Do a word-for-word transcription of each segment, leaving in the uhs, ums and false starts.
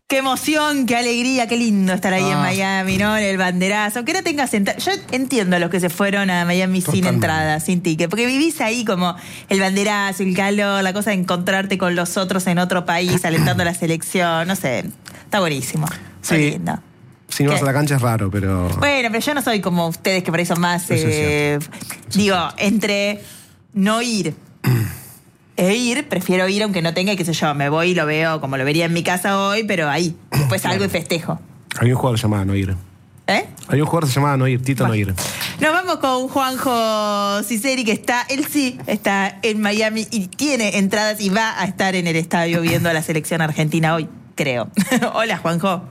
Qué emoción, qué alegría, qué lindo estar ahí ah. en Miami, ¿no? En el banderazo. Que no tengas entrada. Yo entiendo a los que se fueron a Miami Totalmente. sin entrada, sin ticket. Porque vivís ahí como el banderazo, el calor, la cosa de encontrarte con los otros en otro país, alentando la selección. No sé, está buenísimo. Está sí. lindo. Si no vas a la cancha es raro, pero... Bueno, pero yo no soy como ustedes que por ahí son más... Eh, digo, entre no ir... E ir, prefiero ir aunque no tenga, qué sé yo, me voy y lo veo como lo vería en mi casa hoy, pero ahí, después salgo y festejo. Hay un jugador llamado No Ir. ¿Eh? Hay un jugador que se llama No Ir, Tito bueno. No Ir. Nos vamos con Juanjo Ciceri, que está, él sí está en Miami y tiene entradas y va a estar en el estadio viendo a la selección argentina hoy, creo. Hola, Juanjo.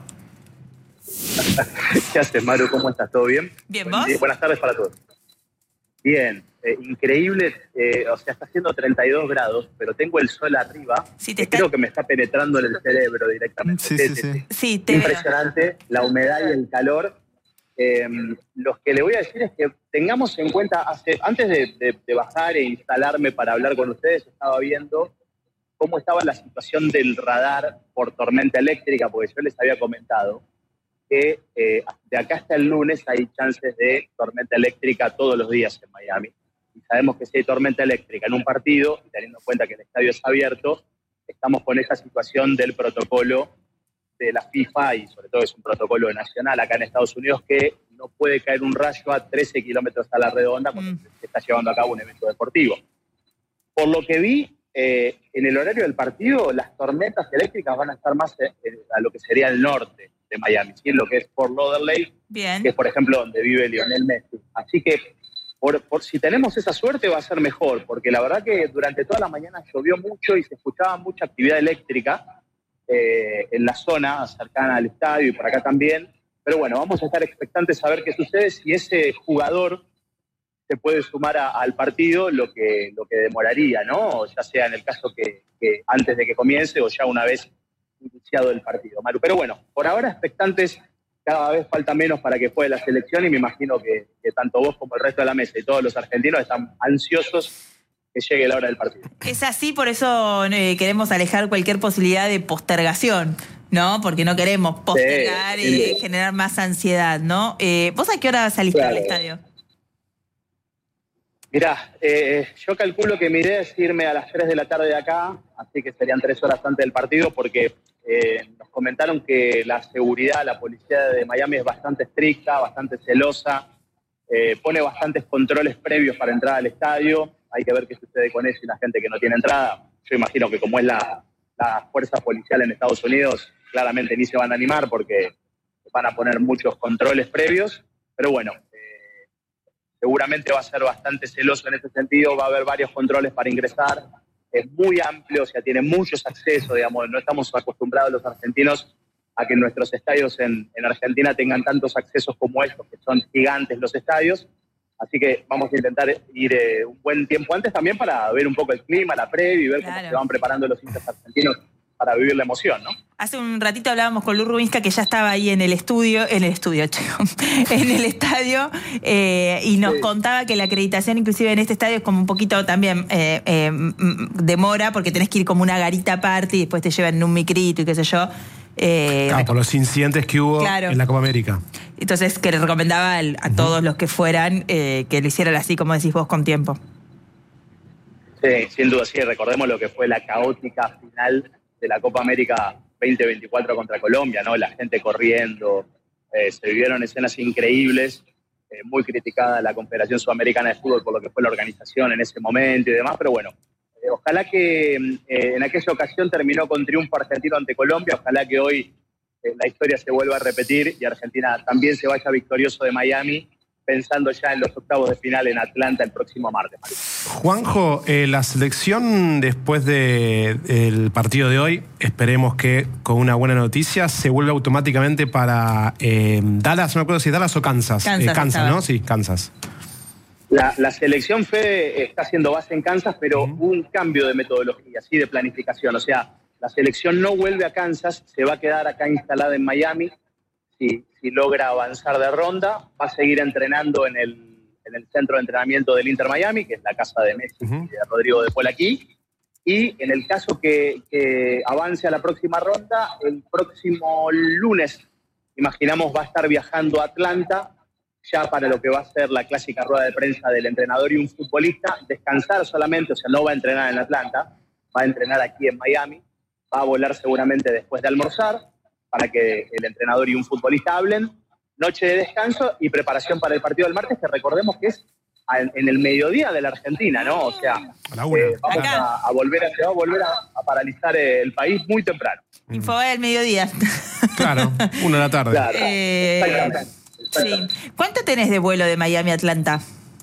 ¿Qué haces, Maru? ¿Cómo estás? ¿Todo bien? Bien, ¿vos? Buen, buenas tardes para todos. Bien. Eh, increíble, eh, o sea, está haciendo treinta y dos grados, pero tengo el sol arriba, sí, te está... creo que me está penetrando en el cerebro directamente. Sí, sí, sí. sí. sí te Impresionante, veo. La humedad y el calor. Eh, lo que le voy a decir es que tengamos en cuenta, hace, antes de, de, de bajar e instalarme para hablar con ustedes, estaba viendo cómo estaba la situación del radar por tormenta eléctrica, porque yo les había comentado que eh, de acá hasta el lunes hay chances de tormenta eléctrica todos los días en Miami. Y sabemos que si hay tormenta eléctrica en un partido, y teniendo en cuenta que el estadio es abierto, estamos con esta situación del protocolo de la FIFA, y sobre todo es un protocolo nacional acá en Estados Unidos, que no puede caer un rayo a trece kilómetros a la redonda cuando mm. se está llevando a cabo un evento deportivo. Por lo que vi, eh, en el horario del partido, las tormentas eléctricas van a estar más eh, a lo que sería el norte de Miami, ¿sí? Lo que es Fort Lauderdale, Bien. que es, por ejemplo, donde vive Lionel Messi. Así que, Por, por si tenemos esa suerte va a ser mejor, porque la verdad que durante toda la mañana llovió mucho y se escuchaba mucha actividad eléctrica eh, en la zona cercana al estadio y por acá también. Pero bueno, vamos a estar expectantes a ver qué sucede, si ese jugador se puede sumar a, al partido, lo que, lo que demoraría, ¿no? Ya sea en el caso que, que antes de que comience o ya una vez iniciado el partido, Maru. Pero bueno, por ahora expectantes. Cada vez falta menos para que juegue la selección y me imagino que, que tanto vos como el resto de la mesa y todos los argentinos están ansiosos que llegue la hora del partido. Es así, por eso eh, queremos alejar cualquier posibilidad de postergación, ¿no? Porque no queremos postergar sí, y sí. generar más ansiedad, ¿no? Eh, ¿Vos a qué hora saliste claro. al estadio? Mirá, eh, yo calculo que mi idea es irme a las tres de la tarde de acá, así que serían tres horas antes del partido, porque... Eh, nos comentaron que la seguridad, la policía de Miami es bastante estricta, bastante celosa, eh, pone bastantes controles previos para entrar al estadio. Hay que ver qué sucede con eso y la gente que no tiene entrada. Yo imagino que como es la, la fuerza policial en Estados Unidos, claramente ni se van a animar porque van a poner muchos controles previos, pero bueno, eh, seguramente va a ser bastante celoso en ese sentido, va a haber varios controles para ingresar. Es muy amplio, o sea, tiene muchos accesos, digamos, no estamos acostumbrados los argentinos a que nuestros estadios en, en Argentina tengan tantos accesos como estos, que son gigantes los estadios, así que vamos a intentar ir eh, un buen tiempo antes también para ver un poco el clima, la previa y ver claro. cómo se van preparando los hinchas argentinos para vivir la emoción, ¿no? Hace un ratito hablábamos con Lu Rubinska, que ya estaba ahí en el estudio, en el estudio, chico, en el estadio, eh, y nos sí. contaba que la acreditación inclusive en este estadio es como un poquito también eh, eh, demora, porque tenés que ir como una garita aparte y después te llevan en un micrito y qué sé yo. Eh, claro, por los incidentes que hubo claro. en la Copa América. Entonces, que le recomendaba al, a uh-huh. todos los que fueran eh, que lo hicieran así, como decís vos, con tiempo. Sí, sin duda, sí. Recordemos lo que fue la caótica final de la Copa América veinte veinticuatro contra Colombia, ¿no? La gente corriendo, eh, se vivieron escenas increíbles, eh, muy criticada la Confederación Sudamericana de Fútbol por lo que fue la organización en ese momento y demás, pero bueno, eh, ojalá que eh, en aquella ocasión terminó con triunfo argentino ante Colombia, ojalá que hoy eh, la historia se vuelva a repetir y Argentina también se vaya victorioso de Miami, pensando ya en los octavos de final en Atlanta el próximo martes. Juanjo, eh, la selección después del de partido de hoy, esperemos que con una buena noticia, se vuelve automáticamente para eh, Dallas, no me acuerdo si Dallas o Kansas. Kansas, eh, Kansas ¿no? Sí, Kansas. La, la selección Fede está haciendo base en Kansas, pero uh-huh. hubo un cambio de metodología, sí, de planificación. O sea, la selección no vuelve a Kansas, se va a quedar acá instalada en Miami. Si, si logra avanzar de ronda, va a seguir entrenando en el, en el centro de entrenamiento del Inter Miami, que es la casa de Messi uh-huh. y de Rodrigo de Paul aquí. Y en el caso que, que avance a la próxima ronda, el próximo lunes, imaginamos, va a estar viajando a Atlanta, ya para lo que va a ser la clásica rueda de prensa del entrenador y un futbolista, descansar solamente, o sea, no va a entrenar en Atlanta, va a entrenar aquí en Miami, va a volar seguramente después de almorzar, para que el entrenador y un futbolista hablen, noche de descanso y preparación para el partido del martes, que recordemos que es en el mediodía de la Argentina, ¿no? O sea, a la una. Eh, vamos a, a volver, a, se va a, volver a, a paralizar el país muy temprano. Infobae del mediodía. Claro, una de la tarde. Claro, eh, exactamente, exactamente. Sí. ¿Cuánto tenés de vuelo de Miami a Atlanta?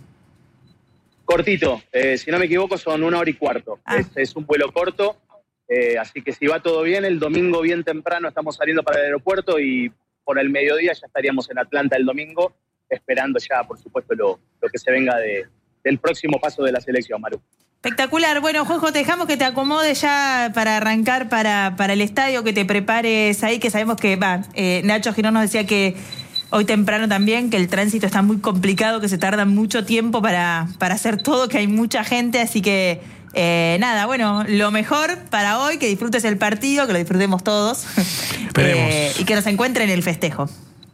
Cortito, eh, si no me equivoco son una hora y cuarto. Ah. Es, es un vuelo corto, eh, así que si va todo bien, el domingo bien temprano estamos saliendo para el aeropuerto y por el mediodía ya estaríamos en Atlanta el domingo, esperando ya, por supuesto, lo, lo que se venga de, del próximo paso de la selección, Maru. Espectacular. Bueno, Juanjo, te dejamos que te acomodes ya para arrancar para, para el estadio, que te prepares ahí, que sabemos que, va, eh, Nacho Girón nos decía que hoy temprano también, que el tránsito está muy complicado, que se tarda mucho tiempo para, para hacer todo, que hay mucha gente, así que, eh, nada, bueno, lo mejor para hoy, que disfrutes el partido, que lo disfrutemos todos. Esperemos. eh, y que nos encuentren en el festejo.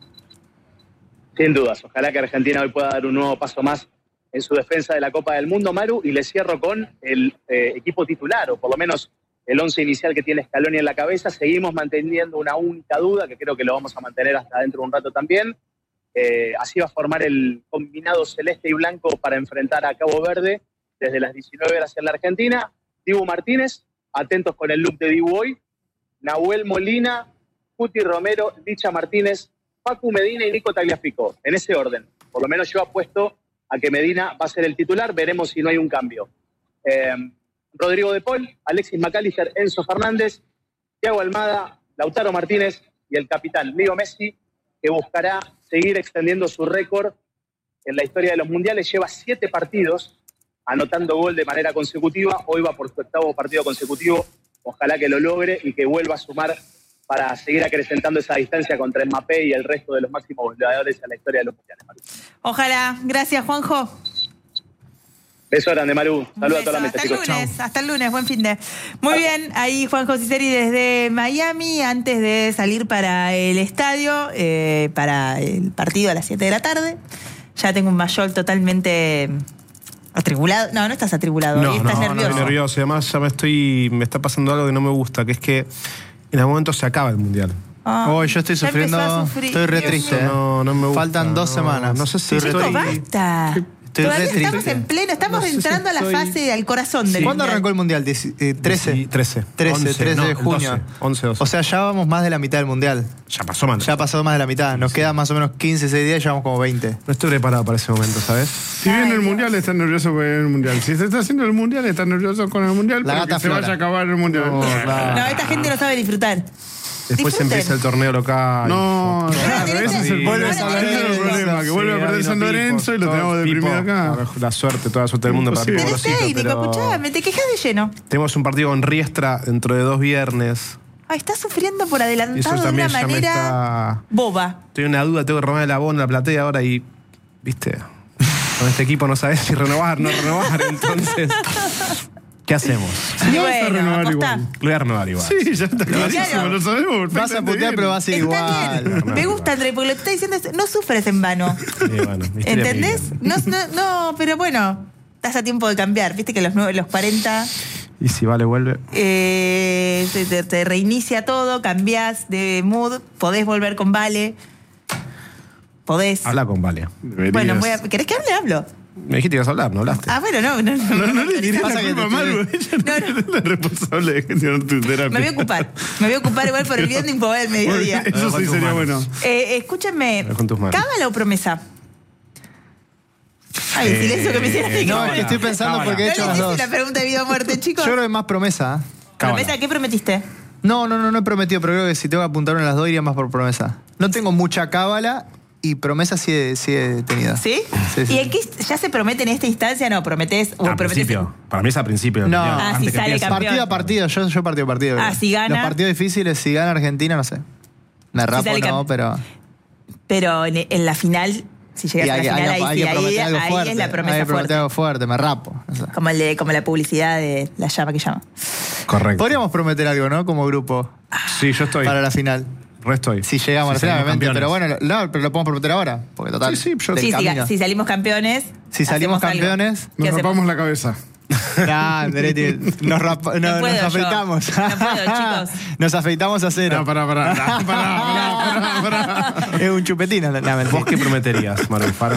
Sin dudas, ojalá que Argentina hoy pueda dar un nuevo paso más en su defensa de la Copa del Mundo, Maru, y le cierro con el eh, equipo titular, o por lo menos el once inicial que tiene Scaloni en la cabeza. Seguimos manteniendo una única duda, que creo que lo vamos a mantener hasta dentro de un rato también. Eh, así va a formar el combinado celeste y blanco para enfrentar a Cabo Verde desde las diecinueve horas en la Argentina. Dibu Martínez, atentos con el look de Dibu hoy. Nahuel Molina, Cuti Romero, Licha Martínez, Facu Medina y Nico Tagliafico, en ese orden. Por lo menos yo apuesto a que Medina va a ser el titular, veremos si no hay un cambio. Eh, Rodrigo de Paul, Alexis McAllister, Enzo Fernández, Thiago Almada, Lautaro Martínez y el capitán Leo Messi, que buscará seguir extendiendo su récord en la historia de los mundiales. Lleva siete partidos anotando gol de manera consecutiva, hoy va por su octavo partido consecutivo, ojalá que lo logre y que vuelva a sumar para seguir acrecentando esa distancia contra Mbappé y el resto de los máximos goleadores en la historia de los mundiales, Maru. Ojalá. Gracias, Juanjo. Beso grande, Maru. Saludos a toda la mesa, hasta chicos. el lunes, Chau. hasta el lunes, buen fin de. Muy bien, ahí Juanjo Ciceri desde Miami, antes de salir para el estadio, eh, para el partido a las siete de la tarde. Ya tengo un mayol totalmente atribulado. No, no estás atribulado, No, hoy estás no, nervioso. no, estoy nervioso. Y además ya me estoy, me está pasando algo que no me gusta, que es que en algún momento se acaba el mundial. Ah, Hoy yo estoy ya sufriendo, empezó a sufrir. estoy re Dios triste. mío. ¿eh? No, no me gusta. Faltan dos no, semanas. No sé si Estoy re Chicos, triste. basta. Estoy Todavía re triste. estamos en pleno, estamos No sé si entrando a la estoy- fase, al corazón del ¿Cuándo mundial. arrancó el mundial? Dieci- eh, trece. Sí, trece. trece, once, trece no, de el junio. doce, once, doce. O sea, ya vamos más de la mitad del mundial. Ya pasó, man. Ya pasó más de la mitad. Nos quedan más o menos quince, dieciséis días y llevamos como veinte. No estoy preparado para ese momento, ¿sabes? Si viene Ay, el Dios. mundial, está nervioso con el mundial. Si se está haciendo el mundial, está nervioso con el mundial, La pero gata que se Flora. vaya a acabar el mundial. No, claro. No, esta gente no sabe disfrutar. Después Disfruten. empieza el torneo local. No, claro, tenés ese es que- el, vuelve ese a es el Lorenzo. problema, que vuelve a perder San Lorenzo y lo tenemos deprimido acá. La suerte, toda la suerte del mundo para Imposible. Pipo Tenés Grosito, técnico, pero escuchame, te quejas de lleno. tenemos un partido con Riestra dentro de dos viernes. Ay, estás sufriendo por Y eso adelantado de también una ya me manera está... boba. Estoy en una duda, tengo que renovar el abono, la platea ahora y, viste, con este equipo no sabes si renovar, no renovar, entonces, ¿qué hacemos? Y Lo vas a bueno, renovar apostá. igual. Lo voy a renovar igual. Sí, ya está clarísimo, Claro. lo sabemos. Vas a perfectamente putear, bien. pero vas a ir Está igual. bien. Me gusta, André, porque lo que está diciendo es, no sufres en vano. Y bueno, mi historia ¿Entendés? me- No, no, no, pero bueno, estás a tiempo de cambiar. Viste que los, nueve- los cuarenta Y si Vale vuelve, eh, te, te- te reinicia todo, cambiás de mood, podés volver con Vale. Podés. habla con Vale. Deberías. Bueno, voy a, ¿querés que hable? Hablo. Me dijiste que ibas a hablar, no hablaste. Ah, bueno, no, no, no. No, no le tirés Pasa la que culpa te a Maru. estoy- Ella no, es la responsable de gestionar tu terapia. Me voy a ocupar. Me voy a ocupar igual por el bien de Infobae del mediodía. Eso Con sí tus sería manos. bueno. Eh, escúchenme, Con tus manos. ¿cábala o promesa? Ay, el silencio que me hicieron así. No, como- es que estoy pensando Cábala. porque he No hecho les las hice dos. la pregunta de vida o muerte, chicos. Yo creo que más promesa. ¿eh? ¿Promesa? ¿Qué prometiste? No, no, no, no he prometido, pero creo que si tengo que apuntar una de las dos iría más por promesa. No tengo mucha cábala y promesa sí he, sí he tenido. ¿Sí? Sí, sí. ¿Y en qué ya se promete en esta instancia? No, prometés o Al prometés. principio. Para mí es al principio. No. opinión, Ah, antes si que sale empiece. campeón. Partido a partido, yo, yo partido a partido. Ah, creo. si gana. Los partidos difíciles, si gana Argentina, no sé. Me rapo sale no, campeón. pero. Pero en, en la final Si llegas Y a la hay, que- final, hay que- ahí hay sí, que ahí, prometer algo ahí fuerte. es la Hay promesa que prometer fuerte. algo fuerte, me rapo. O sea, Como, el de, como la publicidad de la llama que llama. Correcto. podríamos prometer algo, ¿no? Como grupo, Sí, yo estoy. para la final. Re estoy. Si llegamos a la final, salimos obviamente. campeones. Pero bueno, lo- no, pero lo podemos prometer ahora. Porque total. Sí, sí, yo- del Sí, si, camino. si salimos campeones. Si salimos hacemos algo. campeones, ¿Qué Nos hacemos? rapamos la cabeza. nah, Andretti, nos, rapa- no, No puedo nos yo. afeitamos. No puedo, chicos. Nos afeitamos a cero. No, pará, pará, pará, pará, pará, pará, pará. Es un chupetín. No, mentira. ¿Vos qué prometerías, Maru Faro?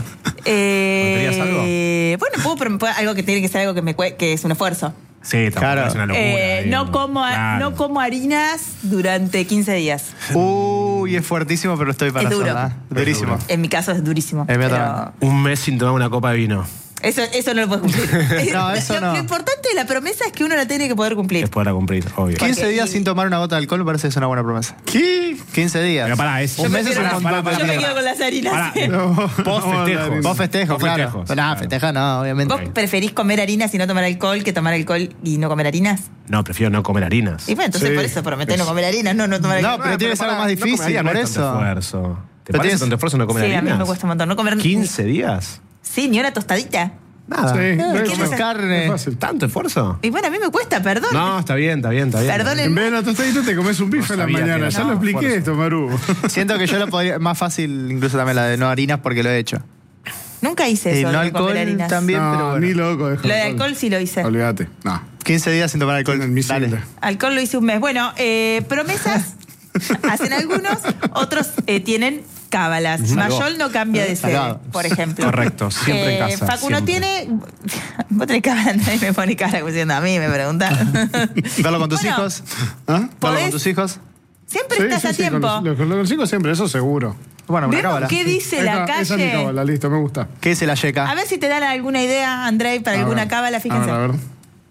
Eh, ¿Prometerías algo? Bueno, puedo prometer algo que tiene que ser algo que, me, cue- que es un esfuerzo. Sí, tampoco Claro. es una locura. Eh, no, digamos. como, Claro. no como harinas durante quince días. Uy, es fuertísimo, pero estoy para Es duro. hacerla. Es Durísimo. duro. En mi caso es durísimo. El mío pero también. Un mes sin tomar una copa de vino. eso, eso no lo puedes cumplir. No, eso lo, no. lo importante de la promesa es que uno la tiene que poder cumplir. Es poder cumplir, obvio. ¿Qué? quince Porque- días sin tomar una gota de alcohol me parece que es una buena promesa. ¿Qué? quince días. Pero pará, es- un Yo mes es un Pará, montón. pará, pará, Yo me pará. quedo con las harinas. Pará. No, Post vamos a festejo. hablar. Vos festejo, Vos claro. festejos, No, claro. festeja no, obviamente. ¿Vos preferís comer harinas y no tomar alcohol que tomar alcohol y no comer harinas? No, prefiero no comer harinas. Y bueno, entonces Sí. por eso prometés no comer harinas, no, no tomar No, alcohol. pero tiene que ser algo más difícil, no comer por harinas, no es eso. tanto esfuerzo. ¿Te Pero parece tienes- tanto esfuerzo no comer Sí, a harinas? mí me cuesta un montón. No comer ni- ¿quince días? Sí, ni una tostadita. Nada. Sí, ¿qué re- es re- carne? re fácil. ¿Tanto esfuerzo? Y bueno, a mí me cuesta, perdón. No, está bien, está bien, está bien. Perdonen. En vez de la tostadita te comes un bife No en la sabía que mañana. era Ya tan lo expliqué fuerte. esto, Maru. Siento que yo lo podría. Más fácil, incluso también la de no harinas, porque lo he hecho. Nunca hice Y eso no de alcohol comer harinas. también, no, pero bueno. ni loco. deja Lo de alcohol sí lo hice. Olvídate. No. quince días sin tomar alcohol. Inadmisible. Dale. Alcohol lo hice un mes. Bueno, eh, promesas hacen algunos, otros eh, tienen cábalas. Mayol no cambia de sede, Salado. por ejemplo. Correcto, siempre en casa, Facu no siempre. tiene. Vos tenés cábala, nadie me pone cara como diciendo a mí, me pregunta. Verlo con tus Bueno, hijos. ¿Ah? Verlo ¿podés? con tus hijos. Siempre Sí, estás sí, a sí, tiempo. Con los, con los chicos siempre, eso seguro. Bueno, una Vemos cábala. qué dice la Esa- Esa es mi calle. cábala, listo, me gusta. ¿Qué dice la yeca? A ver si te dan alguna idea, Andrei, para A alguna ver. cábala, fíjense. A ver, a ver.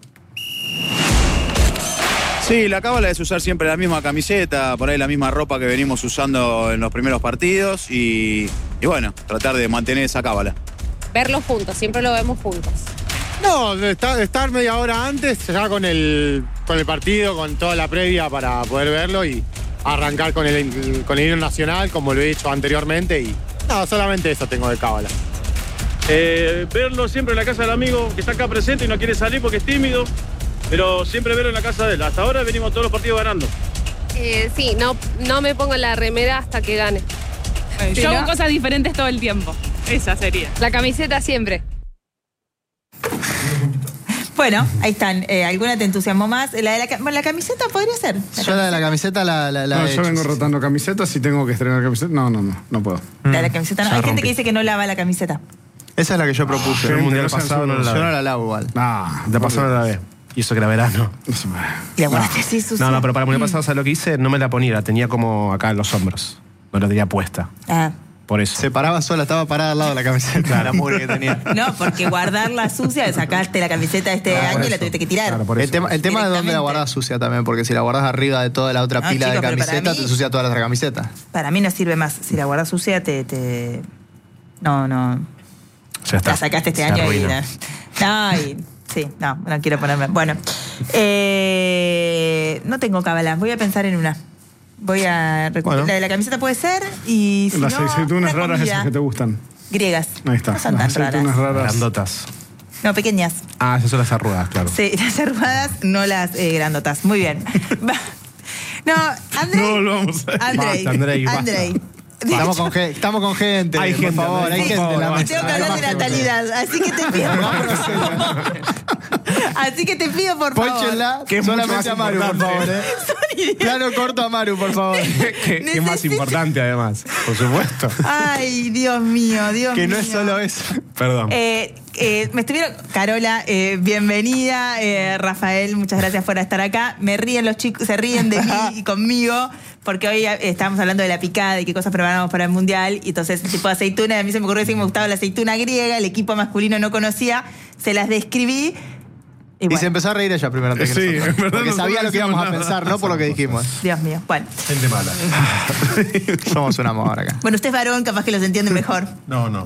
Sí, la cábala es usar siempre la misma camiseta, por ahí la misma ropa que venimos usando en los primeros partidos y, y bueno, tratar de mantener esa cábala. Verlos juntos, siempre lo vemos juntos. No, de estar, de estar media hora antes, ya con el, con el partido, con toda la previa para poder verlo y arrancar con el, con el himno nacional, como lo he dicho anteriormente. Y no, solamente eso tengo de cábala. Eh, verlo siempre en la casa del amigo que está acá presente y no quiere salir porque es tímido, pero siempre verlo en la casa de él. Hasta ahora venimos todos los partidos ganando. Eh, sí, no, no me pongo la remera hasta que gane. Yo hago cosas diferentes todo el tiempo. Esa sería. La camiseta siempre. Bueno, ahí están. Eh, ¿Alguna te entusiasmó más? La de la, ca- bueno, la camiseta podría ser. La, Yo la de la camiseta la, la, la No, he yo hecho. vengo rotando camisetas y tengo que estrenar camisetas. No, no, no, no puedo. la de la camiseta no. Ya Hay gente rompí. que dice que no lava la camiseta. Esa es la que yo propuse. Yo en el mundial no sean pasado no seguros. la Yo no lavé. la lavo igual. Nah, De pasado no la lavé. Y eso que era verano. Y la guardaste así sucia. No, no, pero para el mundial pasado, ¿sabes lo que hice? No me la ponía, la tenía como acá en los hombros. No la tenía puesta. Ah. Por eso. Se paraba sola, estaba parada al lado de la camiseta. La mugre que tenía. No, porque guardarla sucia, sacaste la camiseta este Ah, por año y la eso. tuviste que tirar. Claro, por El eso. tema, el tema de dónde la Directamente. guardas sucia también, porque si la guardas arriba de toda la otra No, pila chicos, de pero para camiseta, mí- te ensucia toda la otra camiseta. Para mí no sirve más. Si la guardas sucia, te. te... No, no. Ya está. La sacaste este Se año y. arruinó. No, y. Sí, no, no quiero ponerme. Bueno. Eh, no tengo cábala. Voy a pensar en una. Voy a recuperar. Bueno. La de la camiseta puede ser. Y si Las no, aceitunas una raras comida. esas que te gustan. Griegas. Ahí está. No son Las tan aceitunas raras. raras. Grandotas. No, pequeñas. Ah, esas son las arrugadas, claro. Sí, las arrugadas, no las eh, grandotas. Muy bien. Va. No, Andrei. No volvamos a- Andrei. Basta, Andrei, basta. Andrei. Estamos con, ge- estamos con gente, Hay por gente, favor, Andrés, hay por gente en la favor, mesa. Tengo que hablar de natalidad, así que te pido. Así que te pido, por favor. Pónchenla Que es mucho solamente más a Maru, por importante. favor. ¿eh? Plano corto a Maru, por favor. que, que es más Necesito- importante, además. Por supuesto. Ay, Dios mío, Dios Que mío. no es solo eso. Perdón. Eh, eh, me estuvieron. Carola, eh, bienvenida. Eh, Rafael, muchas gracias por estar acá. Me ríen los chicos, se ríen de mí y conmigo, porque hoy eh, estábamos hablando de la picada y qué cosas preparamos para el mundial. Y entonces, tipo de aceituna, a mí se me ocurrió decir que me gustaba la aceituna griega, el equipo masculino no conocía, se las describí. Y, y se empezó a reír ella primero antes Sí, que nosotros. en verdad Porque nosotros sabía lo que no íbamos a hicimos pensar, nada. no por lo que dijimos. Dios mío. Bueno. Gente mala. Somos un amor acá. Bueno, usted es varón, capaz que los entiende mejor. No, no.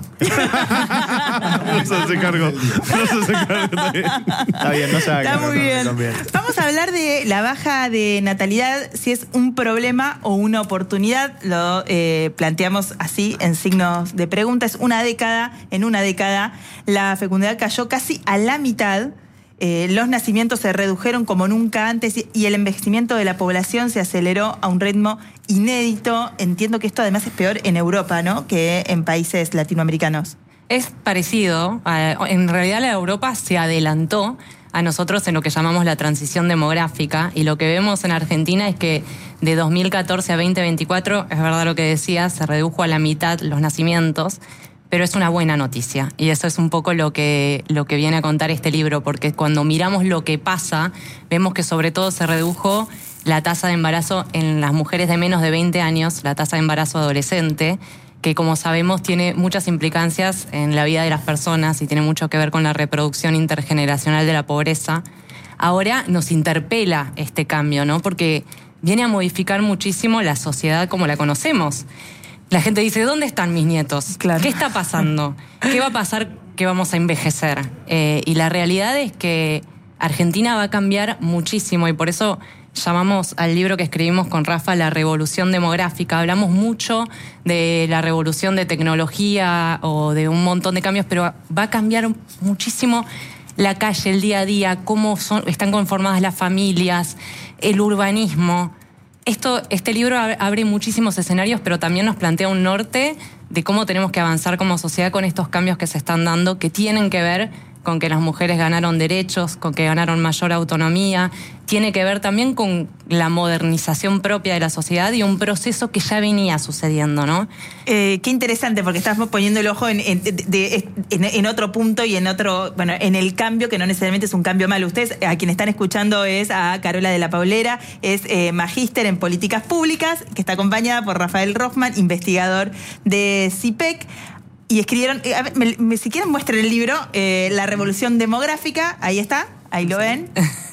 No se hace cargo. No se hace cargo. Está bien, no se haga Está cargo, muy no, bien. también. Vamos a hablar de la baja de natalidad, si es un problema o una oportunidad. Lo eh, planteamos así en signos de pregunta. Es una década, en una década, la fecundidad cayó casi a la mitad. Eh, los nacimientos se redujeron como nunca antes y, y el envejecimiento de la población se aceleró a un ritmo inédito. Entiendo que esto además es peor en Europa, ¿no?, que en países latinoamericanos. Es parecido. En realidad la Europa se adelantó a nosotros en lo que llamamos la transición demográfica, y lo que vemos en Argentina es que de dos mil catorce a veinte veinticuatro, es verdad lo que decías, se redujo a la mitad los nacimientos, pero es una buena noticia, y eso es un poco lo que, lo que viene a contar este libro, porque cuando miramos lo que pasa, vemos que sobre todo se redujo la tasa de embarazo en las mujeres de menos de veinte años, la tasa de embarazo adolescente, que como sabemos tiene muchas implicancias en la vida de las personas y tiene mucho que ver con la reproducción intergeneracional de la pobreza. Ahora nos interpela este cambio, ¿no?, porque viene a modificar muchísimo la sociedad como la conocemos. La gente dice, ¿dónde están mis nietos? Claro. ¿Qué está pasando? ¿Qué va a pasar que vamos a envejecer? Eh, y la realidad es que Argentina va a cambiar muchísimo, y por eso llamamos al libro que escribimos con Rafa La Revolución Demográfica. Hablamos mucho de la revolución de tecnología o de un montón de cambios, pero va a cambiar muchísimo la calle, el día a día, cómo son, están conformadas las familias, el urbanismo. Esto, este libro abre muchísimos escenarios, pero también nos plantea un norte de cómo tenemos que avanzar como sociedad con estos cambios que se están dando, que tienen que ver con que las mujeres ganaron derechos, con que ganaron mayor autonomía, tiene que ver también con la modernización propia de la sociedad y un proceso que ya venía sucediendo, ¿no? Eh, qué interesante, porque estamos poniendo el ojo en, en, de, de, en, en otro punto y en otro, bueno, en el cambio, que no necesariamente es un cambio malo. Ustedes, a quien están escuchando, es a Carola de la Paulera, es eh, magíster en políticas públicas, que está acompañada por Rafael Rothman, investigador de CIPEC. Y escribieron, eh, a ver, me, me, si quieren muestren el libro, eh, La Revolución Demográfica, ahí está, ahí lo ven.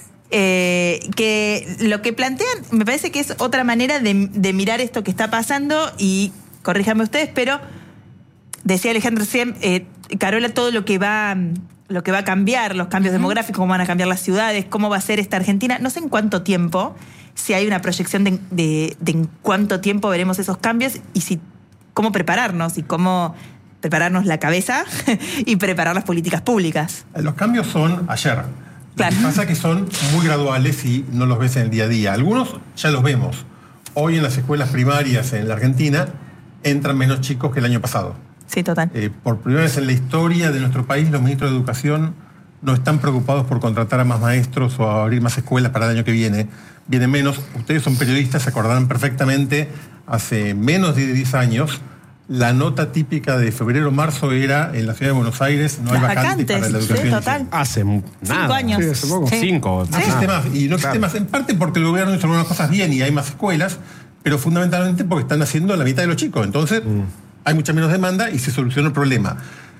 Eh, que lo que plantean me parece que es otra manera de, de mirar esto que está pasando, y corríjanme ustedes, pero decía Alejandro recién, eh, Carola, todo lo que va lo que va a cambiar, los cambios uh-huh. demográficos, cómo van a cambiar las ciudades, cómo va a ser esta Argentina, no sé en cuánto tiempo, si hay una proyección de, de, de en cuánto tiempo veremos esos cambios, y si cómo prepararnos y cómo prepararnos la cabeza y preparar las políticas públicas. Los cambios son ayer. Claro. Lo que pasa es que son muy graduales y no los ves en el día a día. Algunos ya los vemos. Hoy en las escuelas primarias en la Argentina entran menos chicos que el año pasado. Sí, total. Eh, por primera vez en la historia de nuestro país, los ministros de Educación no están preocupados por contratar a más maestros o a abrir más escuelas para el año que viene. Vienen menos. Ustedes son periodistas, se acordarán perfectamente, hace menos de diez años, la nota típica de febrero-marzo era en la ciudad de Buenos Aires, no hay vacantes, vacantes para la educación. Sí, total. Hace nada. Cinco años. Sí, hace poco. Sí. Cinco. No existe más. Y no existe claro. más, en parte porque el gobierno hizo algunas cosas bien y hay más escuelas, pero fundamentalmente porque están haciendo la mitad de los chicos. Entonces, mm. hay mucha menos demanda y se soluciona el problema.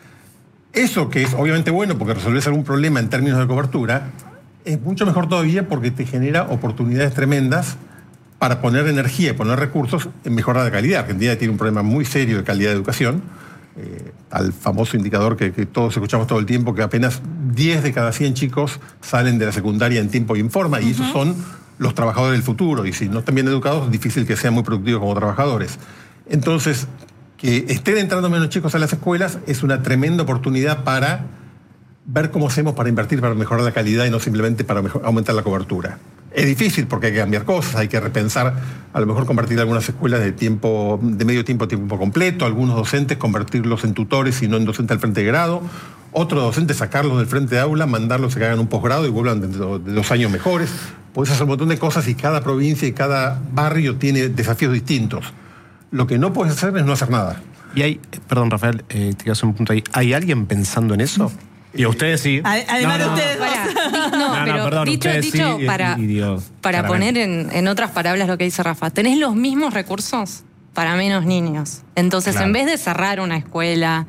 Eso, que es obviamente bueno porque resolves algún problema en términos de cobertura, es mucho mejor todavía porque te genera oportunidades tremendas para poner energía y poner recursos en mejorar la calidad. Argentina tiene un problema muy serio de calidad de educación, eh, al famoso indicador que, que todos escuchamos todo el tiempo, que apenas diez de cada cien chicos salen de la secundaria en tiempo y en forma, y uh-huh. esos son los trabajadores del futuro, y si no están bien educados es difícil que sean muy productivos como trabajadores. Entonces, que estén entrando menos chicos a las escuelas es una tremenda oportunidad para ver cómo hacemos para invertir, para mejorar la calidad y no simplemente para mejor, aumentar la cobertura. Es difícil porque hay que cambiar cosas, hay que repensar, a lo mejor convertir algunas escuelas de tiempo, de medio tiempo a tiempo completo, algunos docentes convertirlos en tutores y no en docentes al frente de grado, otros docentes sacarlos del frente de aula, mandarlos a que hagan un posgrado y vuelvan dentro de dos años mejores. Puedes hacer un montón de cosas y cada provincia y cada barrio tiene desafíos distintos. Lo que no puedes hacer es no hacer nada. Y hay, perdón Rafael, eh, te quiero hacer un punto ahí. ¿Hay alguien pensando en eso? Y a ustedes sí. Además de no, no. ustedes dos. Para, no, no, no, pero perdón, dicho, dicho sí, para, y, y Dios, para poner en, en otras palabras lo que dice Rafa, tenés los mismos recursos para menos niños. Entonces, claro. en vez de cerrar una escuela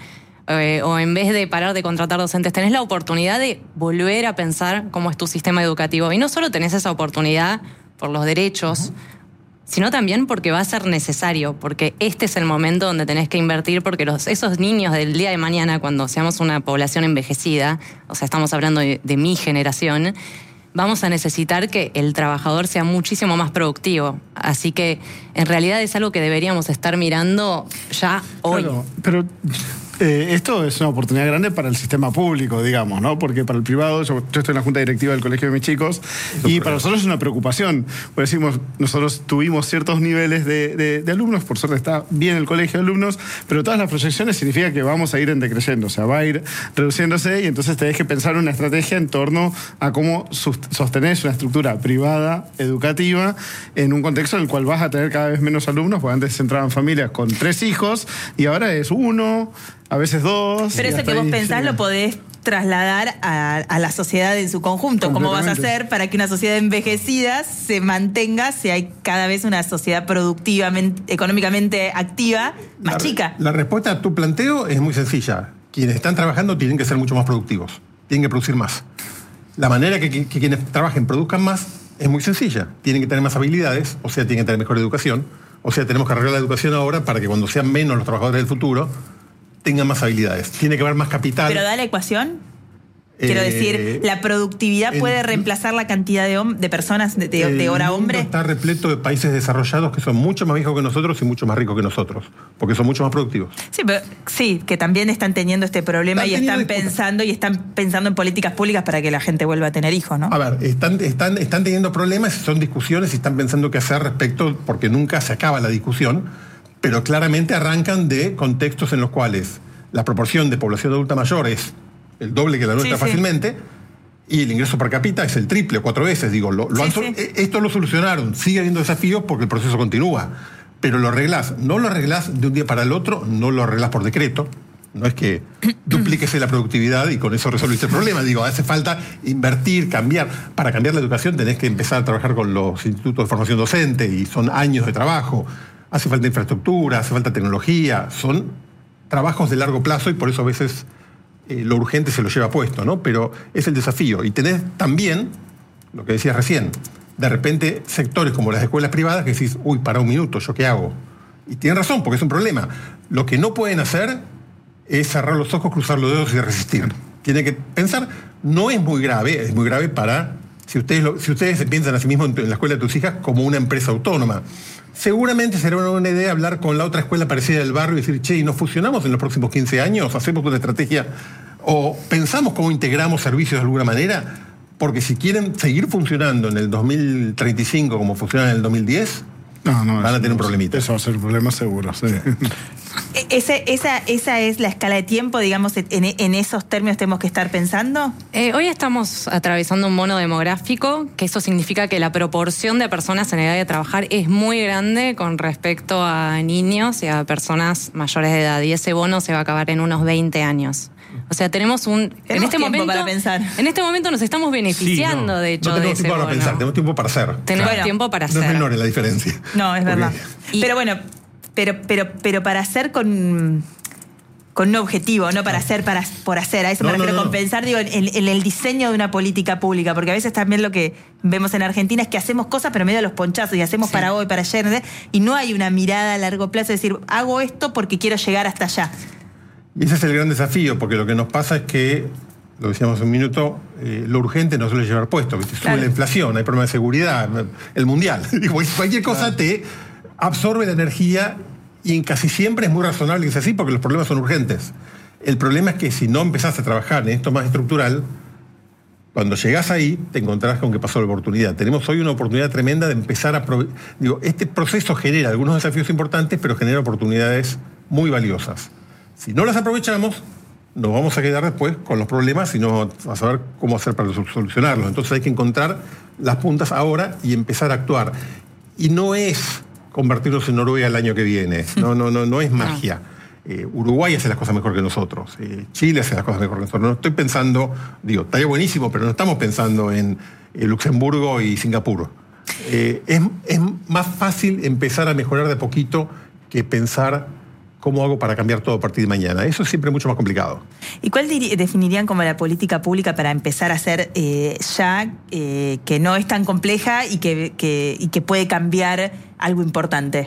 eh, o en vez de parar de contratar docentes, tenés la oportunidad de volver a pensar cómo es tu sistema educativo. Y no solo tenés esa oportunidad por los derechos, uh-huh. sino también porque va a ser necesario, porque este es el momento donde tenés que invertir, porque los, esos niños del día de mañana, cuando seamos una población envejecida, o sea, estamos hablando de, de mi generación, vamos a necesitar que el trabajador sea muchísimo más productivo. Así que, en realidad, es algo que deberíamos estar mirando ya hoy. Claro, pero eh, esto es una oportunidad grande para el sistema público, digamos, ¿no? Porque para el privado, yo, yo estoy en la junta directiva del colegio de mis chicos, Eso y para nosotros es una preocupación. Pues decimos, nosotros tuvimos ciertos niveles de, de, de alumnos, por suerte está bien el colegio de alumnos, pero todas las proyecciones significa que vamos a ir en decreciendo, o sea, va a ir reduciéndose, y entonces tenés que pensar una estrategia en torno a cómo sostener una estructura privada, educativa, en un contexto en el cual vas a tener cada vez menos alumnos, porque antes entraban familias con tres hijos, y ahora es uno, a veces dos. Pero eso que vos pensás lo podés trasladar a, a la sociedad en su conjunto. ¿Cómo vas a hacer para que una sociedad envejecida se mantenga si hay cada vez una sociedad productivamente, económicamente activa, más la, chica? La respuesta a tu planteo es muy sencilla. Quienes están trabajando tienen que ser mucho más productivos, tienen que producir más. La manera que, que, que quienes trabajen produzcan más es muy sencilla. Tienen que tener más habilidades, o sea, tienen que tener mejor educación, o sea, tenemos que arreglar la educación ahora para que cuando sean menos los trabajadores del futuro, tengan más habilidades. Tiene que haber más capital. ¿Pero da la ecuación? Quiero Eh, decir, ¿la productividad el- puede reemplazar la cantidad de, hom- de personas de, de- de hora El mundo hombre? está repleto de países desarrollados que son mucho más viejos que nosotros y mucho más ricos que nosotros, porque son mucho más productivos. Sí, pero, sí, que también están teniendo este problema Están y están teniendo disputas. pensando y están pensando en políticas públicas para que la gente vuelva a tener hijos, ¿no? A ver, están, están, están teniendo problemas, son discusiones y están pensando qué hacer respecto, porque nunca se acaba la discusión, pero claramente arrancan de contextos en los cuales la proporción de población adulta mayor es el doble que la nuestra Sí, sí. fácilmente, y el ingreso per cápita es el triple o cuatro veces. Digo, lo, lo Sí, han sol- sí. eh, esto lo solucionaron, sigue habiendo desafíos porque el proceso continúa, pero lo arreglás, no lo arreglás de un día para el otro, no lo arreglás por decreto. No es que duplíquese la productividad y con eso resolviste el problema. Digo, hace falta invertir, cambiar. Para cambiar la educación tenés que empezar a trabajar con los institutos de formación docente y son años de trabajo. Hace falta infraestructura, hace falta tecnología. Son trabajos de largo plazo y por eso a veces eh, lo urgente se lo lleva puesto, ¿no? Pero es el desafío. Y tenés también, lo que decías recién, de repente sectores como las escuelas privadas que decís, uy, para un minuto, ¿yo qué hago? Y tienen razón, porque es un problema. Lo que no pueden hacer es cerrar los ojos, cruzar los dedos y resistir. Tienen que pensar, no es muy grave, es muy grave para, si ustedes, lo- si ustedes se piensan a sí mismos en, en la escuela de tus hijas como una empresa autónoma. Seguramente será una buena idea hablar con la otra escuela parecida del barrio y decir, che, ¿y nos fusionamos en los próximos quince años? ¿Hacemos una estrategia? ¿O pensamos cómo integramos servicios de alguna manera? Porque si quieren seguir funcionando en el dos mil treinta y cinco como funcionan en el dos mil diez, No, no, van a eso tener un no- problemita. Eso va a ser un problema seguro, sí. E- Ese, esa, ¿Esa es la escala de tiempo, digamos, en, en esos términos tenemos que estar pensando? Eh, hoy estamos atravesando un mono demográfico, que eso significa que la proporción de personas en edad de trabajar es muy grande con respecto a niños y a personas mayores de edad, y ese bono se va a acabar en unos veinte años. O sea, tenemos un... en Tenemos este tiempo momento, para pensar. En este momento nos estamos beneficiando, Sí, no. de hecho, No de tenemos ese tiempo para bono. pensar, tenemos tiempo para hacer. Tenemos Bueno, tiempo para No es hacer. menor la diferencia. No, es Porque- verdad. Pero bueno, pero, pero, pero para hacer con, con un objetivo, no para hacer para, por hacer. A eso me No, no, refiero no, con no. pensar, digo, en, en el diseño de una política pública, porque a veces también lo que vemos en Argentina es que hacemos cosas pero medio a los ponchazos y hacemos para hoy, para ayer, ¿entendés? Y no hay una mirada a largo plazo, es decir, hago esto porque quiero llegar hasta allá. Y ese es el gran desafío, porque lo que nos pasa es que, lo decíamos hace un minuto, eh, lo urgente no suele llevar puesto. ¿Viste? Sube Claro. la inflación, hay problemas de seguridad, el mundial. Digo, cualquier cosa te absorbe la energía y casi siempre es muy razonable que sea así porque los problemas son urgentes. El problema es que si no empezás a trabajar en esto más estructural, cuando llegás ahí te encontrarás con que pasó la oportunidad. Tenemos hoy una oportunidad tremenda de empezar a... prove- Digo, este proceso genera algunos desafíos importantes, pero genera oportunidades muy valiosas. Si no las aprovechamos, nos vamos a quedar después con los problemas y no a saber cómo hacer para solucionarlos. Entonces hay que encontrar las puntas ahora y empezar a actuar. Y no es convertirnos en Noruega el año que viene. No, no, no, no es magia. Eh, Uruguay hace las cosas mejor que nosotros. Eh, Chile hace las cosas mejor que nosotros. No estoy pensando, digo, estaría buenísimo, pero no estamos pensando en eh, Luxemburgo y Singapur. Eh, es, es más fácil empezar a mejorar de a poquito que pensar ¿cómo hago para cambiar todo a partir de mañana? Eso es siempre mucho más complicado. ¿Y cuál diri- definirían como la política pública para empezar a hacer eh, ya eh, que no es tan compleja y que, que, y que puede cambiar algo importante?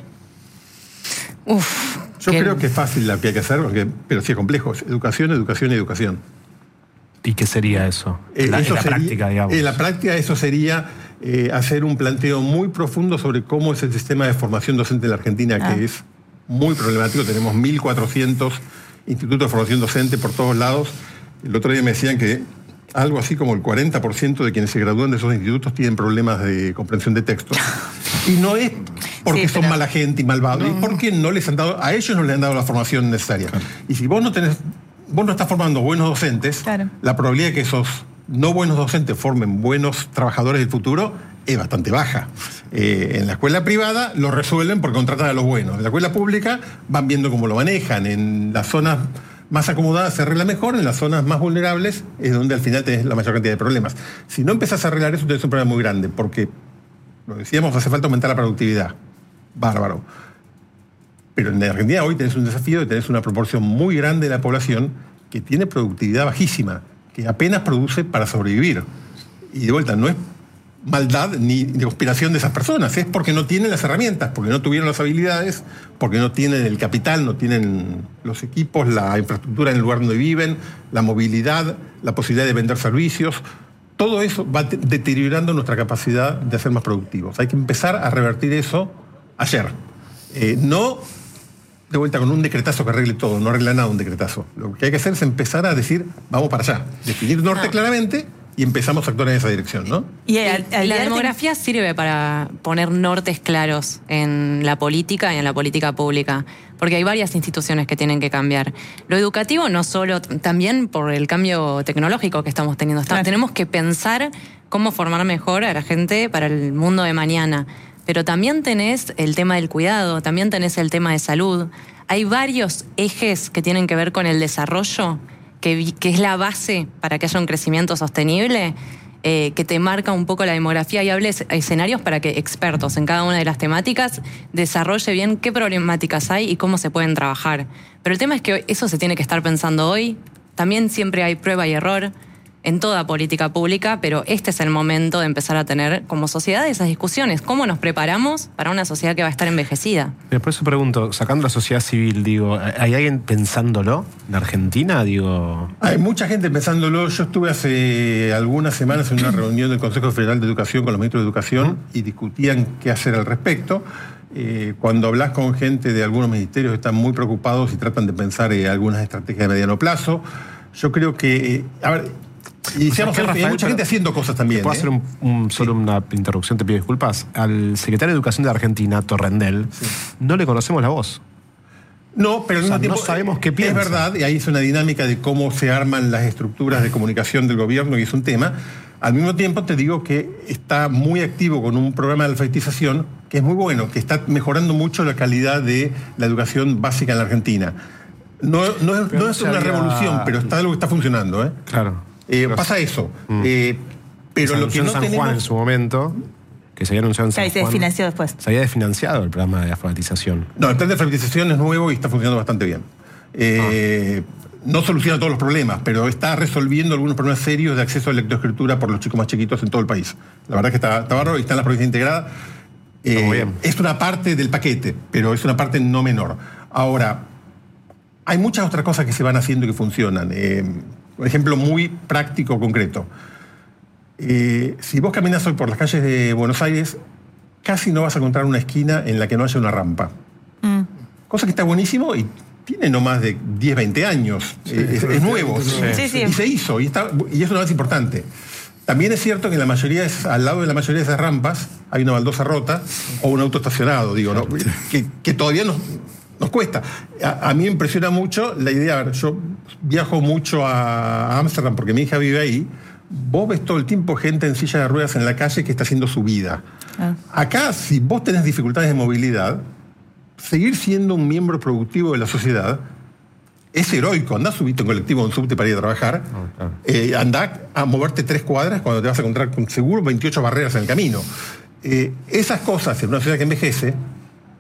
Uf, Yo que- creo que es fácil lo que hay que hacer, porque, pero sí es complejo. Es educación, educación y educación. ¿Y qué sería eso? Eh, La- en eso la sería- práctica, digamos. En la práctica eso sería eh, hacer un planteo muy profundo sobre cómo es el sistema de formación docente en la Argentina, Ah. que es muy problemático. Tenemos mil cuatrocientos institutos de formación docente por todos lados. El otro día me decían que algo así como el cuarenta por ciento de quienes se gradúan de esos institutos tienen problemas de comprensión de texto. Y no es porque Sí, son pero- mala gente y malvados, es porque no les han dado, a ellos no les han dado la formación necesaria. Y si vos no tenés, vos no estás formando buenos docentes, Claro. la probabilidad de que esos no buenos docentes formen buenos trabajadores del futuro es bastante baja. Eh, en la escuela privada lo resuelven porque contratan a los buenos. En la escuela pública van viendo cómo lo manejan. En las zonas más acomodadas se arregla mejor, en las zonas más vulnerables es donde al final tenés la mayor cantidad de problemas. Si no empezás a arreglar eso, tenés un problema muy grande, porque, lo decíamos, hace falta aumentar la productividad. Bárbaro. Pero en la Argentina hoy tenés un desafío de tenés una proporción muy grande de la población que tiene productividad bajísima, que apenas produce para sobrevivir. Y de vuelta, no es maldad ni, ni conspiración de esas personas, es porque no tienen las herramientas, porque no tuvieron las habilidades, porque no tienen el capital, no tienen los equipos, la infraestructura en el lugar donde viven, la movilidad, la posibilidad de vender servicios. Todo eso va te- deteriorando nuestra capacidad de ser más productivos. Hay que empezar a revertir eso ayer. Eh, no de vuelta con un decretazo que arregle todo, no arregla nada un decretazo. Lo que hay que hacer es empezar a decir, vamos para allá, definir norte Ah. claramente y empezamos a actuar en esa dirección, ¿no? Y al- al la darte- demografía sirve para poner nortes claros en la política y en la política pública, porque hay varias instituciones que tienen que cambiar. Lo educativo no solo, también por el cambio tecnológico que estamos teniendo. Está- Claro. Tenemos que pensar cómo formar mejor a la gente para el mundo de mañana. Pero también tenés el tema del cuidado, también tenés el tema de salud. Hay varios ejes que tienen que ver con el desarrollo, que, vi- que es la base para que haya un crecimiento sostenible, eh, que te marca un poco la demografía y hables escenarios para que expertos en cada una de las temáticas desarrolle bien qué problemáticas hay y cómo se pueden trabajar. Pero el tema es que eso se tiene que estar pensando hoy. También siempre hay prueba y error en toda política pública, pero este es el momento de empezar a tener como sociedad esas discusiones. ¿Cómo nos preparamos para una sociedad que va a estar envejecida? Después eso pregunto, sacando la sociedad civil, digo, ¿hay alguien pensándolo en Argentina? Digo, Hay mucha gente pensándolo. Yo estuve hace algunas semanas en una reunión del Consejo Federal de Educación con los ministros de Educación y discutían qué hacer al respecto. Eh, cuando hablas con gente de algunos ministerios están muy preocupados y tratan de pensar eh, algunas estrategias de mediano plazo. Yo creo que, eh, a ver, y seamos ¿Sabes qué, honestos, hay Rafael? mucha gente Pero- haciendo cosas también. ¿puedo ¿eh? hacer un, un- solo una interrupción? Te pido disculpas. Al secretario de Educación de Argentina, Torrendel, no le conocemos la voz. No, pero al O sea, mismo tiempo no sabemos qué es piensa. verdad, y ahí es una dinámica de cómo se arman las estructuras de comunicación del gobierno y es un tema. Al mismo tiempo te digo que está muy activo con un programa de alfabetización que es muy bueno, que está mejorando mucho la calidad de la educación básica en la Argentina. No, no es, Pero no no es se una había- revolución, pero está algo que está funcionando. ¿eh? Claro. Eh, Pero- pasa eso. Mm. Eh, pero se lo anunció que en no San Juan en tenemos... su momento, que se había anunciado en San Claro, y se Juan. desfinanció después. Se había desfinanciado el programa de alfabetización. No, el plan de alfabetización es nuevo y está funcionando bastante bien. Eh, No soluciona todos los problemas, pero está resolviendo algunos problemas serios de acceso a la lectoescritura por los chicos más chiquitos en todo el país. La verdad que está, está bárbaro y está en la provincia integrada. Eh, muy bien. Es una parte del paquete, pero es una parte no menor. Ahora, hay muchas otras cosas que se van haciendo y que funcionan. Eh, un ejemplo muy práctico, concreto. Eh, si vos caminas hoy por las calles de Buenos Aires, casi no vas a encontrar una esquina en la que no haya una rampa. Mm. Cosa que está buenísimo y tiene no más de diez, veinte años. Sí, Eh, es, es nuevo. sí, sí, sí. Y se hizo, y, está, y es una base importante. También es cierto que en la mayoría de esas- al lado de la mayoría de esas rampas hay una baldosa rota o un auto estacionado, digo, ¿no? que, que todavía nos, nos cuesta. A, a mí me impresiona mucho la idea, a ver, yo viajo mucho a Ámsterdam porque mi hija vive ahí. Vos ves todo el tiempo gente en silla de ruedas en la calle que está haciendo su vida. Ah. Acá, si vos tenés dificultades de movilidad, seguir siendo un miembro productivo de la sociedad es heroico. Andá subite en colectivo o en subte para ir a trabajar. Eh, andá a moverte tres cuadras cuando te vas a encontrar con seguro veintiocho barreras en el camino. Eh, esas cosas en una sociedad que envejece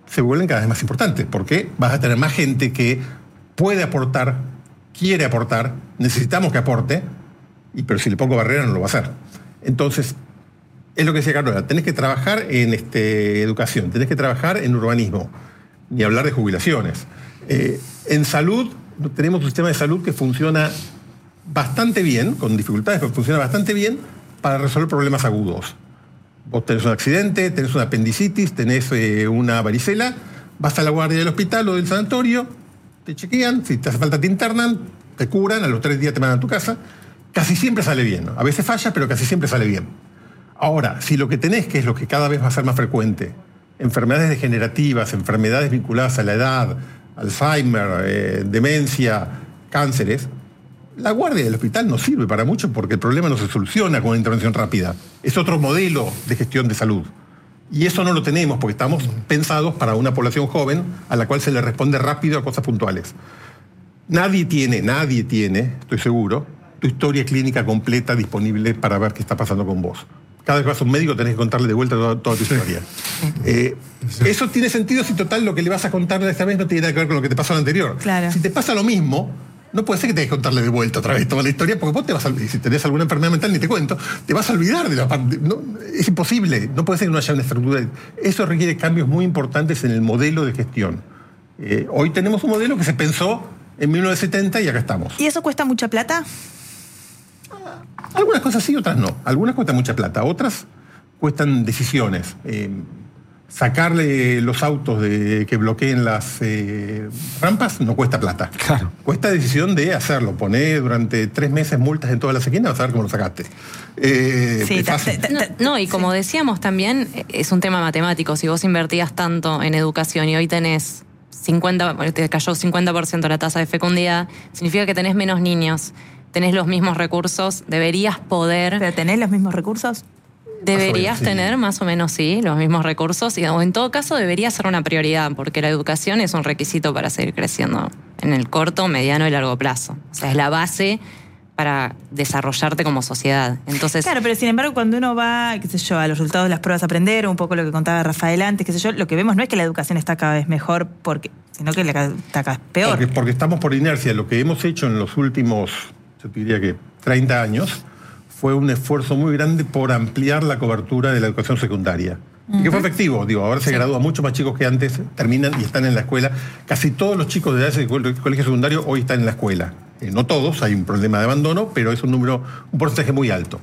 se vuelven cada vez más importantes, porque vas a tener más gente que puede aportar, quiere aportar, necesitamos que aporte, y, pero si le pongo barrera no lo va a hacer. Entonces, es lo que decía Carola, tenés que trabajar en este, educación, tenés que trabajar en urbanismo, ni hablar de jubilaciones. Eh, en salud, tenemos un sistema de salud que funciona bastante bien, con dificultades, pero funciona bastante bien para resolver problemas agudos. Vos tenés un accidente, tenés una apendicitis, tenés eh, una varicela, vas a la guardia del hospital o del sanatorio, te chequean, si te hace falta te internan, te curan, a los tres días te mandan a tu casa. Casi siempre sale bien, ¿no? A veces falla, pero casi siempre sale bien. Ahora, si lo que tenés, que es lo que cada vez va a ser más frecuente, enfermedades degenerativas, enfermedades vinculadas a la edad, Alzheimer, eh, demencia, cánceres, la guardia del hospital no sirve para mucho porque el problema no se soluciona con una intervención rápida. Es otro modelo de gestión de salud. Y eso no lo tenemos porque estamos pensados para una población joven a la cual se le responde rápido a cosas puntuales. Nadie tiene, nadie tiene, estoy seguro, tu historia clínica completa disponible para ver qué está pasando con vos. Cada vez que vas a un médico tenés que contarle de vuelta toda, toda tu historia. Eh, eso tiene sentido si total lo que le vas a contarle esta vez no tiene nada que ver con lo que te pasó la anterior. Claro. Si te pasa lo mismo, no puede ser que tengas que contarle de vuelta otra vez toda la historia, porque vos te vas a olvidar, si tenés alguna enfermedad mental, ni te cuento, te vas a olvidar de la parte. No, es imposible, no puede ser que no haya una estructura. Eso requiere cambios muy importantes en el modelo de gestión. Eh, hoy tenemos un modelo que se pensó en mil novecientos setenta y acá estamos. ¿Y eso cuesta mucha plata? Algunas cosas sí, otras no. Algunas cuestan mucha plata, otras cuestan decisiones. Eh, sacarle los autos de, que bloqueen las eh, rampas no cuesta plata. Claro. Cuesta decisión de hacerlo. Poner durante tres meses multas en todas las esquinas, vas a ver cómo lo sacaste. Eh, sí, es fácil. No, no, y como decíamos también, es un tema matemático. Si vos invertías tanto en educación y hoy tenés cincuenta, te cayó cincuenta por ciento la tasa de fecundidad, significa que tenés menos niños, tenés los mismos recursos, deberías poder... ¿Pero tenés los mismos recursos? Deberías sí. tener más o menos, sí, los mismos recursos, y, o en todo caso debería ser una prioridad, porque la educación es un requisito para seguir creciendo en el corto, mediano y largo plazo. O sea, es la base para desarrollarte como sociedad. Entonces, claro, pero sin embargo, cuando uno va, qué sé yo, a los resultados de las pruebas a aprender, un poco lo que contaba Rafael antes, qué sé yo, lo que vemos no es que la educación está cada vez mejor, porque, sino que la está cada vez peor. Porque, porque estamos por inercia. Lo que hemos hecho en los últimos, yo te diría que treinta años, fue un esfuerzo muy grande por ampliar la cobertura de la educación secundaria. Uh-huh. Y que fue efectivo, digo, ahora se sí. gradúa mucho más chicos que antes, terminan y están en la escuela. Casi todos los chicos de edad de colegio secundario hoy están en la escuela. Eh, no todos, hay un problema de abandono, pero es un número, un porcentaje muy alto.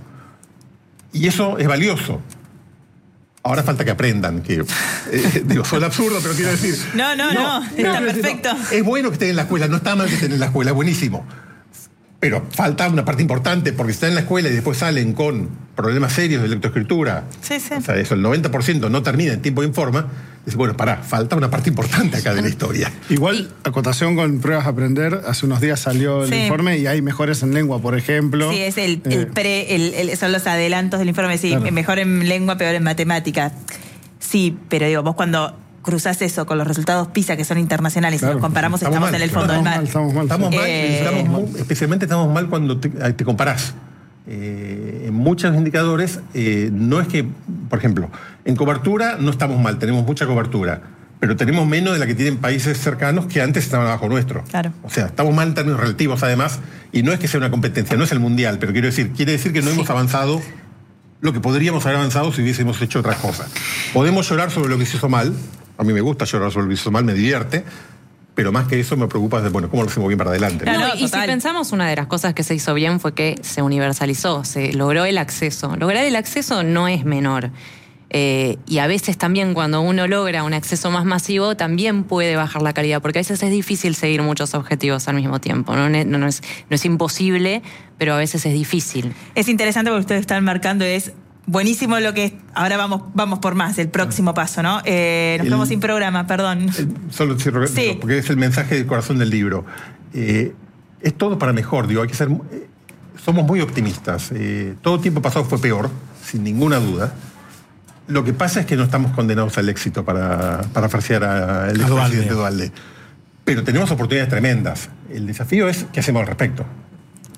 Y eso es valioso. Ahora falta que aprendan, que eh, digo, suena absurdo, pero quiero decir... No, no, no, no está perfecto. No, es bueno que estén en la escuela, no está mal que estén en la escuela, es buenísimo. Pero falta una parte importante, porque están en la escuela y después salen con problemas serios de lectoescritura. Sí, sí. O sea, eso, el noventa por ciento no termina en tiempo de informa. Dice, bueno, pará, falta una parte importante acá de la historia. Igual, acotación con pruebas a aprender, hace unos días salió el sí. informe y hay mejores en lengua, por ejemplo. Sí, es el, eh, el pre, el, el, son los adelantos del informe, sí, claro. Mejor en lengua, peor en matemáticas. Sí, pero digo, vos cuando cruzás eso con los resultados PISA, que son internacionales, claro, y los comparamos, estamos, estamos mal, en el fondo estamos del mar. Mal, estamos mal, estamos sí. mal, eh, estamos mal, especialmente estamos mal cuando te, te comparás. Eh, en muchos indicadores, eh, no es que, por ejemplo, en cobertura no estamos mal, tenemos mucha cobertura, pero tenemos menos de la que tienen países cercanos que antes estaban abajo nuestro. Claro. O sea, estamos mal en términos relativos, además, y no es que sea una competencia, no es el mundial, pero quiero decir, quiere decir que no sí. hemos avanzado lo que podríamos haber avanzado si hubiésemos hecho otras cosas. Podemos llorar sobre lo que se hizo mal. A mí me gusta llorar sobre lo que se hizo mal, me divierte, pero más que eso me preocupa de, bueno, cómo lo hacemos bien para adelante. No, no, y si pensamos, una de las cosas que se hizo bien fue que se universalizó, se logró el acceso. Lograr el acceso no es menor. Eh, y a veces también cuando uno logra un acceso más masivo, también puede bajar la calidad, porque a veces es difícil seguir muchos objetivos al mismo tiempo. No, no, no, es, no es imposible, pero a veces es difícil. Es interesante porque ustedes están marcando, es... buenísimo lo que es. Ahora vamos, vamos por más, el próximo paso, ¿no? Eh, nos quedamos sin programa, perdón. El, solo cierro, sí. digo, porque es el mensaje del corazón del libro. Eh, es todo para mejor, digo, hay que ser. Eh, somos muy optimistas. Eh, todo tiempo pasado fue peor, sin ninguna duda. Lo que pasa es que no estamos condenados al éxito, para, para frasear al expresidente Duhalde. Pero tenemos oportunidades tremendas. El desafío es qué hacemos al respecto.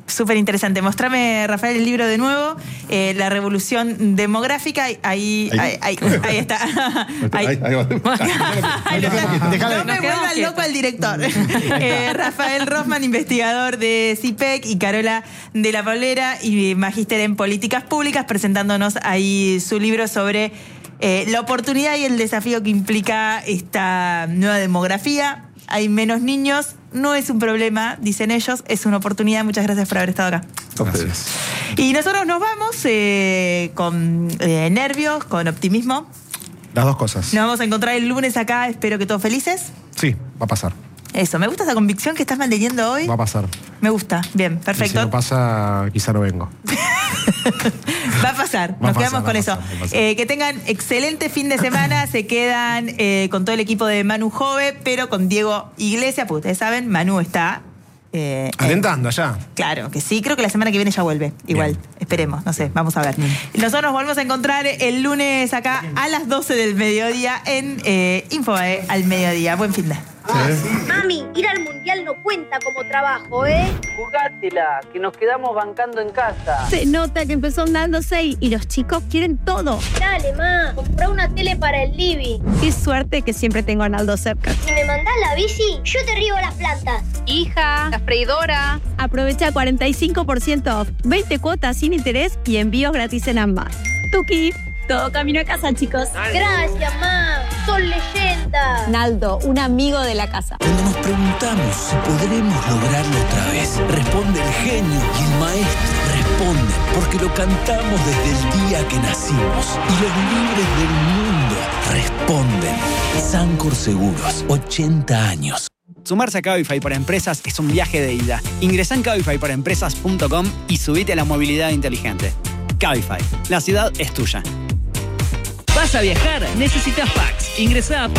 Súper interesante. Mostrame, Rafael, el libro de nuevo. Eh, la revolución demográfica. Ahí, ahí, ahí, ahí, ahí está. Ahí, Ahí, ahí va. ahí lo está. Déjale. No me vuelva loco al director. Eh, Rafael Rossman, investigador de C I P E C, y Carola de la Paulera, y magíster en políticas públicas, presentándonos ahí su libro sobre eh, la oportunidad y el desafío que implica esta nueva demografía. Hay menos niños, no es un problema, dicen ellos, es una oportunidad. Muchas gracias por haber estado acá. Gracias. Y nosotros nos vamos eh, con eh, nervios, con optimismo. Las dos cosas. Nos vamos a encontrar el lunes acá, espero que todos felices. Sí, va a pasar. Eso, me gusta esa convicción que estás manteniendo hoy. Va a pasar. Me gusta, bien, Y perfecto. si no pasa, quizá no vengo. Va a pasar, Va a nos pasar, quedamos va a con pasar, eso. va a pasar. Eh, que tengan excelente fin de semana, se quedan eh, con todo el equipo de Manu Jove, pero con Diego Iglesias, porque ustedes saben, Manu está... Eh, Alentando allá. Claro que sí, creo que la semana que viene ya vuelve. Igual, Bien. esperemos, no sé, vamos a ver. Nosotros nos volvemos a encontrar el lunes acá a las doce del mediodía en eh, Infobae al mediodía. Buen fin de. Mami, ir al mundial no cuenta como trabajo, ¿eh? Jugátela, que nos quedamos bancando en casa. Se nota que empezó andando seis y los chicos quieren todo. Dale, ma, comprá una tele para el living. Qué suerte que siempre tengo a Arnaldo cerca. Si me mandás la bici, yo te riego las plantas. Hija, la freidora. Aprovecha cuarenta y cinco por ciento off, veinte cuotas sin interés y envíos gratis en ambas. Tuki, todo camino a casa, chicos. Gracias, ma. Son leyendas. Naldo, un amigo de la casa. Cuando nos preguntamos si podremos lograrlo otra vez, responde el genio y el maestro responden porque lo cantamos desde el día que nacimos. Y los libres del mundo responden. Sancor Seguros, ochenta años. Sumarse a Cabify para Empresas es un viaje de ida. Ingresá en cabify para empresas punto com y subite a la movilidad inteligente. Cabify, la ciudad es tuya. ¿Vas a viajar? Necesitas Pax. Ingresá a